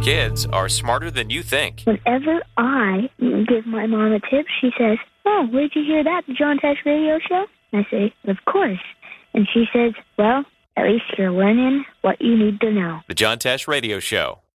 Kids are smarter than you think. Whenever I give my mom a tip, she says, "Oh, where did you hear that? The John Tesh Radio Show?" I say, "Of course." And she says, "Well, at least you're learning what you need to know." The John Tesh Radio Show.